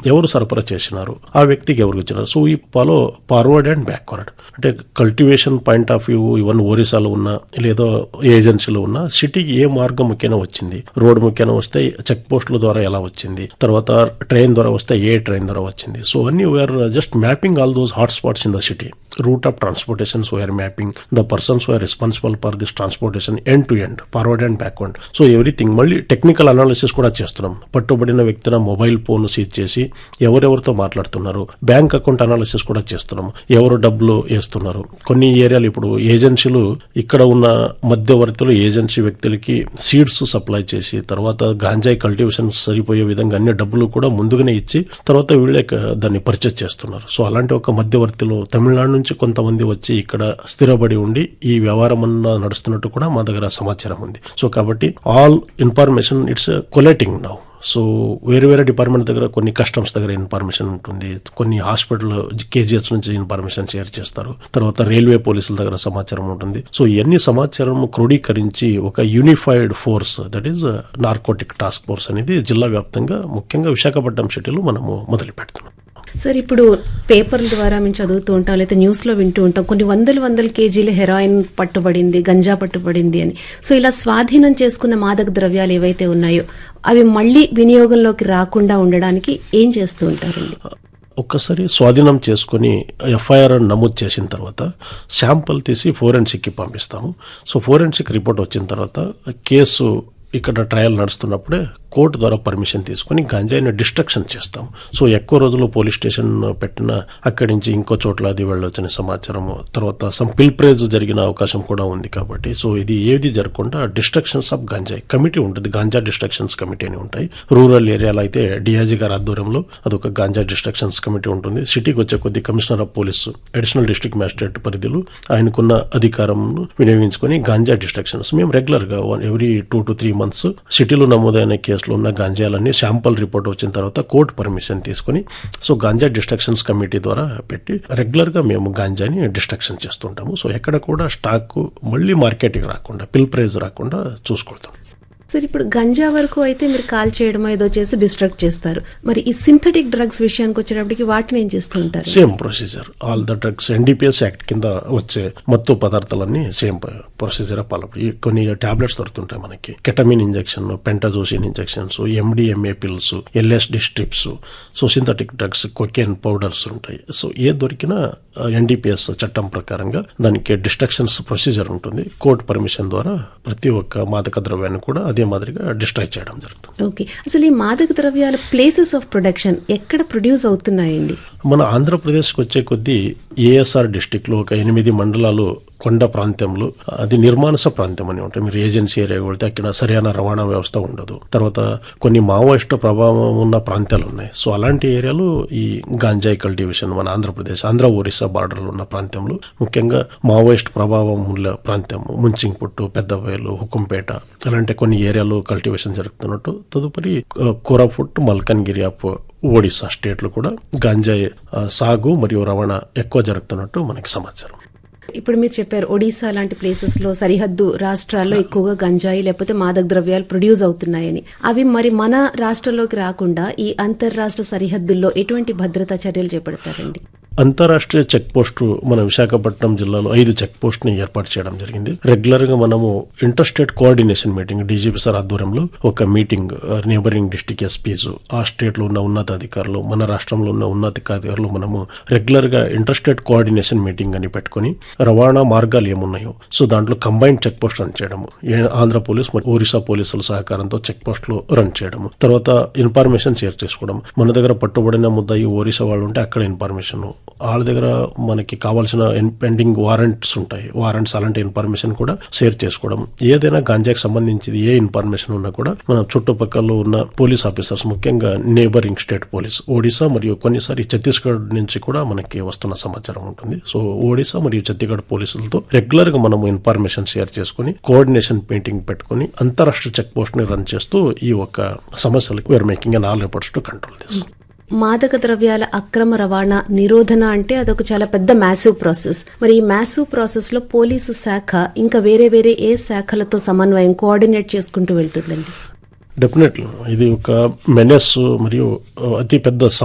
ఎవరు సరఫరా చేసినారు, ఆ వ్యక్తికి ఎవరు ఇచ్చినారు. సో ఈ ఫార్వర్డ్ అండ్ బ్యాక్వర్డ్ అంటే cultivation point of view even ఒరిస్సాలో ఉన్న లేదా ఏజెన్సీలో ఉన్న సిటీకి ఏ మార్గం ముఖ్యంగా వచ్చింది, రోడ్ ముఖ్యంగా వస్తే చెక్ పోస్టుల ద్వారా ఎలా వచ్చింది, తర్వాత ట్రైన్ ద్వారా వస్తే ఏ ట్రైన్ ద్వారా వచ్చింది. సో అన్ని we are just mapping all those hot spots in the city. Root of transportations we are mapping, the persons we are responsible for this transportation end to end, forward and backward. So everything మళ్ళీ technical analysis కూడా చేస్తున్నాం. పట్టుబడిన వ్యక్తిన mobile phone seize చేసి ఎవరెవరితో మాట్లాడుతున్నారు, bank account analysis కూడా చేస్తున్నాం, ఎవరు డబ్బులు వేస్తున్నారు. కొన్ని ఏరియాలు ఇప్పుడు ఏజెన్సీలు ఇక్కడ ఉన్న మధ్యవర్తులు ఏజెన్సీ వ్యక్తులకి సీడ్స్ సప్లై చేసి తర్వాత గాంజాయి కల్టివేషన్ సరిపోయే విధంగా అన్ని డబ్బులు కూడా ముందుగానే ఇచ్చి తర్వాత వీళ్ళే దాన్ని పర్చేజ్ చేస్తున్నారు. సో అలాంటి ఒక మధ్యవర్తిలో తమిళనాడు నుంచి కొంతమంది వచ్చి ఇక్కడ స్థిరపడి ఉండి ఈ వ్యవహారం నడుస్తున్నట్టు కూడా మా దగ్గర సమాచారం ఉంది. సో కాబట్టి all information it's collating now. So వేరే వేరే డిపార్ట్మెంట్ దగ్గర కొన్ని కస్టమ్స్ దగ్గర ఇన్ఫర్మేషన్ ఉంటుంది, కొన్ని హాస్పిటల్ కేజీహెచ్ నుంచి ఇన్ఫర్మేషన్ షేర్ చేస్తారు, తర్వాత రైల్వే పోలీసుల దగ్గర సమాచారం ఉంటుంది. సో ఇవన్నీ సమాచారం క్రోడీకరించి ఒక unified force that is narcotic task force అనేది జిల్లా వ్యాప్తంగా ముఖ్యంగా విశాఖపట్నం సిటీలో మనము మొదలు పెడుతున్నాం. సార్ ఇప్పుడు పేపర్ల ద్వారా మేము చదువుతూ ఉంటాం లేదా న్యూస్ లో వింటూ ఉంటాం కొన్ని వందల కేజీల హెరాయిన్ పట్టుబడింది, గంజా పట్టుబడింది అని. సో ఇలా స్వాధీనం చేసుకున్న మాదక ద్రవ్యాలు ఏవైతే ఉన్నాయో అవి మళ్లీ వినియోగంలోకి రాకుండా ఉండడానికి ఏం చేస్తూ ఉంటారండి? ఒక్కసారి స్వాధీనం చేసుకుని ఎఫ్ఐఆర్ నమోదు చేసిన తర్వాత శాంపుల్ తీసి ఫోరెన్సిక్కి పంపిస్తాము. సో ఫోరెన్సిక్ రిపోర్ట్ వచ్చిన తర్వాత కేసు ఇక్కడ ట్రయల్ నడుస్తున్నప్పుడే కోర్టు ద్వారా పర్మిషన్ తీసుకుని గంజాయిని డిస్ట్రక్షన్ చేస్తాం. సో ఎక్కువ రోజులు పోలీస్ స్టేషన్ పెట్టిన అక్కడి నుంచి ఇంకో చోట్ల అది వెళ్ళొచ్చిన సమాచారము, తర్వాత సమ్ పిల్ప్రేజ్ జరిగిన అవకాశం కూడా ఉంది. కాబట్టి సో ఇది ఏది జరగకుండా డిస్ట్రక్షన్స్ ఆఫ్ గంజాయి కమిటీ ఉంటుంది, గాంజా డిస్ట్రక్షన్స్ కమిటీ అని ఉంటాయి. రూరల్ ఏరియాలో అయితే డిఐజీ గారి ఆధ్వర్యంలో అదొక గాంజా డిస్ట్రక్షన్స్ కమిటీ ఉంటుంది. సిటీకి వచ్చే కొద్ది commissioner of police additional district magistrate పరిధిలో ఆయనకున్న అధికారం వినియోగించుకుని గాంజా డిస్ట్రక్షన్స్ మేము రెగ్యులర్ గా ఎవ్రీ 2 to 3 months సిటీలో నమోదైన కేసులో ఉన్న గాంజాలన్నీ శాంపుల్ రిపోర్ట్ వచ్చిన తర్వాత కోర్టు పర్మిషన్ తీసుకుని సో గాంజా డిస్ట్రక్షన్స్ కమిటీ ద్వారా పెట్టి రెగ్యులర్ గా మేము గాంజాని డిస్ట్రక్షన్ చేస్తుంటాము. సో ఎక్కడ కూడా స్టాక్ మళ్ళీ మార్కెట్కి రాకుండా పిల్ ప్రైజ్ రాకుండా చూసుకుంటాం. సార్ ఇప్పుడు గంజా వరకు అయితే మీరు కాల్ చేయడం ఏదో చేసి డిస్ట్రక్ట్ చేస్తారు, మరి ఈ సింథటిక్ డ్రగ్స్ విషయానికి వచ్చేటప్పటికి వాటిని ఏం చేస్తూ ఉంటారు? Same procedure, all the drugs NDPS act కింద వచ్చే మత్తు పదార్థాలన్నీ సేమ్ ప్రొసీజర్ కొన్ని టాబ్లెట్స్ దొరుకుతుంటాయి మనకి, కెటమిన్ injection, పెంటాజోసిన్ injections, MDMA pills, LSD strips, so synthetic drugs, cocaine powders ఉంటాయి. సో ఏ దొరికినా ఎన్డీపీఎస్ చట్టం ప్రకారంగా దానికి డిస్ట్రక్షన్స్ ప్రొసీజర్ ఉంటుంది. కోర్టు పర్మిషన్ ద్వారా ప్రతి ఒక్క మాదక ద్రవ్యాన్ని కూడా అదే మాదిరిగా డిస్ట్రాయ్ చేయడం జరుగుతుంది. ఓకే, అసలు ఈ మాదక ద్రవ్యాల ప్లేసెస్ ఆఫ్ ప్రొడక్షన్ ఎక్కడ ప్రొడ్యూస్ అవుతున్నాయండి? మన ఆంధ్రప్రదేశ్కి వచ్చే కొద్దీ ఏఎస్ఆర్ డిస్టిక్ లో ఒక 8 మండలాలు కొండ ప్రాంతంలో అది నిర్మానుష ప్రాంతం అని ఉంటాయి. మీరు ఏజెన్సీ ఏరియా వెళ్తే అక్కడ సరైన రవాణా వ్యవస్థ ఉండదు. తర్వాత కొన్ని మావోయిస్ట్ ప్రభావం ఉన్న ప్రాంతాలు ఉన్నాయి. సో అలాంటి ఏరియాలో ఈ గాంజాయి కల్టివేషన్ మన ఆంధ్ర ఒరిస్సా బార్డర్లో ఉన్న ప్రాంతంలో ముఖ్యంగా మావోయిస్ట్ ప్రభావం ఉన్న ప్రాంతం ముంచింగ్పుట్టు, పెద్దబయలు, హుకుంపేట అలాంటి కొన్ని ఏరియాలో కల్టివేషన్ జరుగుతున్నట్టు. తదుపరి కోరాపుట్, మల్కన్గిరి ఆఫ్ ఒడిశా స్టేట్ లో కూడా గాంజాయి సాగు మరియు రవాణా ఎక్కువ జరుగుతున్నట్టు మనకి సమాచారం. ఇప్పుడు మీరు చెప్పారు ఒడిశా లాంటి ప్లేసెస్ లో సరిహద్దు రాష్ట్రాల్లో ఎక్కువగా గంజాయి లేకపోతే మాదక ద్రవ్యాలు ప్రొడ్యూస్ అవుతున్నాయని, అవి మరి మన రాష్ట్రంలోకి రాకుండా ఈ అంతర్రాష్ట్ర సరిహద్దుల్లో ఎటువంటి భద్రతా చర్యలు చేపడతారండి? అంతరాష్ట్రీయ చెక్ పోస్టు మన విశాఖపట్నం జిల్లాలో 5 చెక్ పోస్ట్ ని ఏర్పాటు చేయడం జరిగింది. రెగ్యులర్ గా మనము inter state coordination meeting DGP sir ఆధ్వర్యంలో ఒక మీటింగ్ నేబరింగ్ డిస్ట్రిక్ట్ ఎస్పీస్, ఆ స్టేట్ లో ఉన్న ఉన్నతాధికారులు, మన రాష్ట్రంలో ఉన్న ఉన్నతాధికారులు మనము రెగ్యులర్ గా ఇంటర్ స్టేట్ కోఆర్డినేషన్ మీటింగ్ అని పెట్టుకుని రవాణా మార్గాలు ఏమున్నాయో సో దాంట్లో కంబైన్డ్ చెక్ పోస్ట్ రన్ చేయడము, ఆంధ్ర పోలీస్ మరియు ఒరిస్సా పోలీసుల సహకారంతో చెక్ పోస్టులు రన్ చేయడము, తర్వాత ఇన్ఫర్మేషన్ షేర్ చేసుకోవడం. మన దగ్గర పట్టుబడిన ముద్దాయి ఒరిస్సా వాళ్ళు ఉంటే అక్కడ ఇన్ఫర్మేషన్, వాళ్ళ దగ్గర మనకి కావాల్సిన పెండింగ్ వారెంట్స్ ఉంటాయి, వారెంట్స్ అలాంటి ఇన్ఫర్మేషన్ కూడా షేర్ చేసుకోవడం. ఏదైనా గాంజాకి సంబంధించి ఏ ఇన్ఫర్మేషన్ ఉన్నా కూడా మన చుట్టుపక్కల ఉన్న పోలీస్ ఆఫీసర్స్, ముఖ్యంగా నేబరింగ్ స్టేట్ పోలీస్ ఒడిశా మరియు కొన్నిసారి ఛత్తీస్గఢ్ నుంచి కూడా మనకి వస్తున్న సమాచారం ఉంటుంది. సో ఒడిశా మరియు ఛత్తీస్గఢ్ పోలీసులతో రెగ్యులర్ గా మనం ఇన్ఫర్మేషన్ షేర్ చేసుకుని కోఆర్డినేషన్ మీటింగ్ పెట్టుకుని అంతరాష్ట్రీయ చెక్ పోస్ట్ ని రన్ చేస్తూ ఈ ఒక సమస్యలకు we are making all efforts to control this. మాదక ద్రవ్యాల అక్రమ రవాణా నిరోధన అంటే అదొక చాలా పెద్ద మ్యాసివ్ ప్రాసెస్. మరి ఈ మ్యాసివ్ ప్రాసెస్ లో పోలీసు శాఖ ఇంకా వేరే ఏ శాఖలతో సమన్వయం కోఆర్డినేట్ చేసుకుంటూ వెళ్తుందండి? డెఫినెట్లీ ఇది ఒక మెనెస్ మరియు అతి పెద్ద